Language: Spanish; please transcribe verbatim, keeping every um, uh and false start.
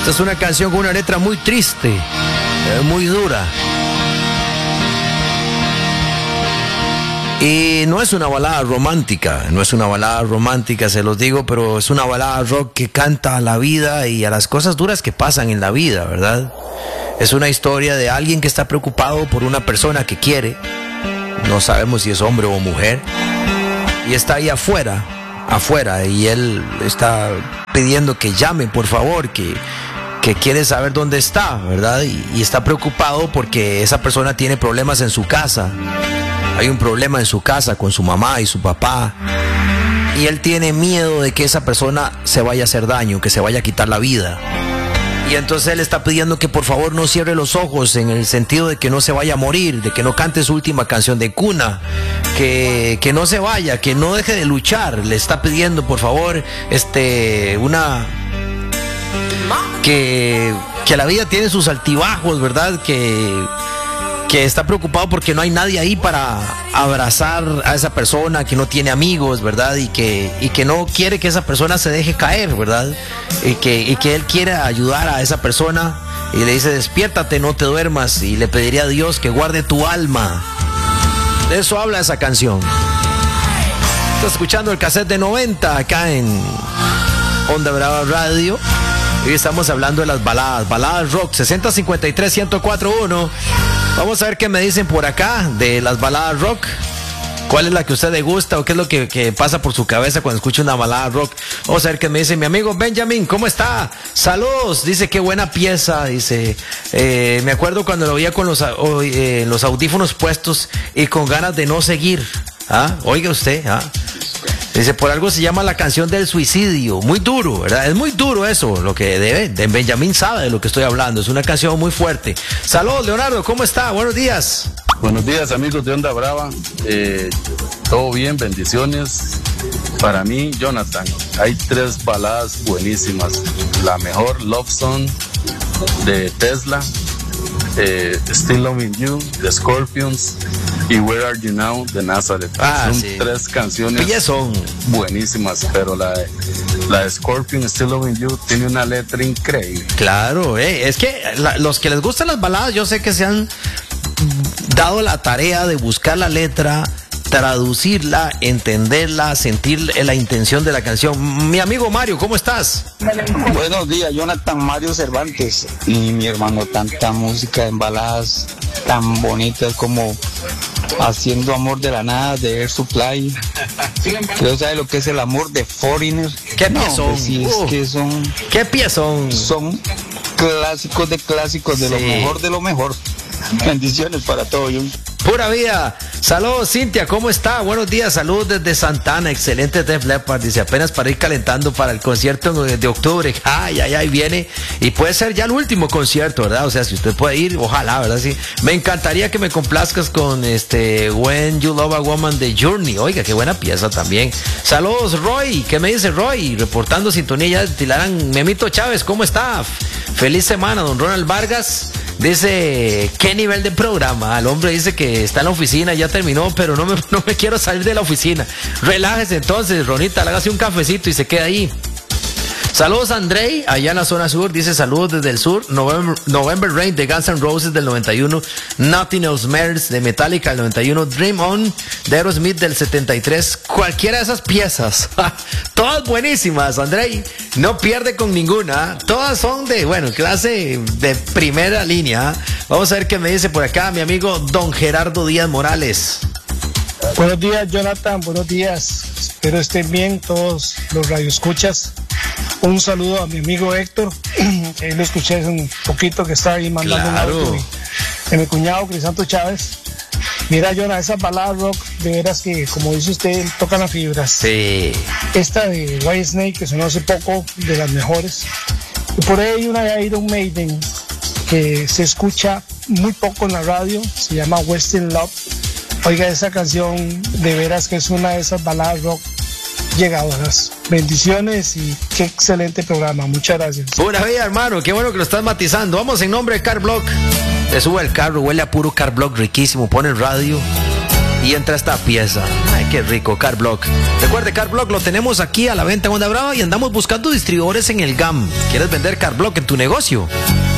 Esta es una canción con una letra muy triste, eh, muy dura. Y no es una balada romántica, no es una balada romántica, se los digo, pero es una balada rock que canta a la vida y a las cosas duras que pasan en la vida, ¿verdad? Es una historia de alguien que está preocupado por una persona que quiere, no sabemos si es hombre o mujer, y está ahí afuera, afuera, y él está pidiendo que llame, por favor, que, que quiere saber dónde está, ¿verdad? Y, y está preocupado porque esa persona tiene problemas en su casa. Hay un problema en su casa con su mamá y su papá. Y él tiene miedo de que esa persona se vaya a hacer daño, que se vaya a quitar la vida. Y entonces él está pidiendo que por favor no cierre los ojos, en el sentido de que no se vaya a morir, de que no cante su última canción de cuna, que, que no se vaya, que no deje de luchar. Le está pidiendo por favor este, una... Que, que la vida tiene sus altibajos, ¿verdad? Que... que está preocupado porque no hay nadie ahí para abrazar a esa persona, que no tiene amigos, ¿verdad? Y que, y que no quiere que esa persona se deje caer, ¿verdad? Y que, y que él quiere ayudar a esa persona y le dice, despiértate, no te duermas, y le pediría a Dios que guarde tu alma. De eso habla esa canción. Estás escuchando el cassette de noventa acá en Onda Brava Radio. Hoy estamos hablando de las baladas, baladas rock, sesenta cincuenta y tres ciento cuatro uno. Vamos a ver qué me dicen por acá de las baladas rock. ¿Cuál es la que a usted le gusta o qué es lo que, que pasa por su cabeza cuando escucha una balada rock? Vamos a ver qué me dice mi amigo Benjamin. ¿Cómo está? Saludos. Dice, qué buena pieza. Dice, eh, me acuerdo cuando lo oía con los, eh, los audífonos puestos y con ganas de no seguir. ¿Ah? Oiga usted, ¿ah? Dice, por algo se llama la canción del suicidio. Muy duro, ¿verdad? Es muy duro eso, lo que debe. De Benjamín sabe de lo que estoy hablando. Es una canción muy fuerte. Saludos, Leonardo, ¿cómo está? Buenos días. Buenos días, amigos de Onda Brava. Eh, todo bien, bendiciones. Para mí, Jonathan, hay tres baladas buenísimas. La mejor, Love Song, de Tesla. Eh, Still Loving You, The Scorpions, y Where Are You Now, de Nazareth. Ah, son sí. tres canciones Piezón. buenísimas, pero la de, la de Scorpion, Still Loving You, tiene una letra increíble. Claro, eh, es que la, los que les gustan las baladas, yo sé que se han dado la tarea de buscar la letra, traducirla, entenderla, sentir la intención de la canción. Mi amigo Mario, ¿cómo estás? Buenos días, Jonathan, Mario Cervantes. Y mi hermano, tanta música en baladas tan bonitas como Haciendo Amor de la Nada, de Air Supply. Creo que sabe lo que es el amor de Foreigner. ¿Qué no, piezón? Pues sí, es uh, que son, ¿Qué piezón? son clásicos de clásicos, de Sí. lo mejor de lo mejor. Bendiciones para todos. Pura vida. Saludos, Cintia, ¿cómo está? Buenos días, saludos desde Santana, excelente Def Leppard, dice, apenas para ir calentando para el concierto de octubre. Ay, ay, ay, viene, y puede ser ya el último concierto, ¿verdad? O sea, si usted puede ir, ojalá, ¿verdad? Sí. Me encantaría que me complazcas con este When You Love a Woman de Journey. Oiga, qué buena pieza también. Saludos, Roy, ¿qué me dice Roy? Reportando sintonía ya de Tilarán. Memito Chávez, ¿cómo está? Feliz semana, don Ronald Vargas. Dice, ¿qué nivel de programa? El hombre dice que está en la oficina, ya terminó, pero no me, no me quiero salir de la oficina. Relájese entonces, Ronita, hágase un cafecito y se queda ahí. Saludos a Andrei, allá en la zona sur, dice saludos desde el sur. November, November Rain de Guns N' Roses del noventa y uno, Nothing Else Matters de Metallica del noventa y uno, Dream On de Aerosmith del setenta y tres. Cualquiera de esas piezas, todas buenísimas, Andrei, no pierde con ninguna. Todas son de, bueno, clase de primera línea. Vamos a ver qué me dice por acá mi amigo Don Gerardo Díaz Morales. Buenos días, Jonathan, buenos días. Espero estén bien todos los radioescuchas. Un saludo a mi amigo Héctor, que lo escuché hace un poquito que estaba ahí mandando Claro. un audio. De mi cuñado Crisanto Chávez. Mira, Jonathan, esas baladas rock, de veras que, como dice usted, tocan las fibras. Sí. Esta de White Snake, que sonó hace poco, de las mejores. Y por ahí hay una de Iron Maiden, que se escucha muy poco en la radio, se llama Western Love. Oiga, esa canción de veras que es una de esas baladas rock llegadoras. Bendiciones y qué excelente programa. Muchas gracias. Pura vida, hermano, qué bueno que lo estás matizando. Vamos en nombre de Car Block. Te sube el carro, huele a puro Car Block riquísimo. Pone el radio y entra esta pieza. Ay, qué rico, Car Block. Recuerde, Car Block lo tenemos aquí a la venta en Onda Brava y andamos buscando distribuidores en el G A M. ¿Quieres vender Car Block en tu negocio?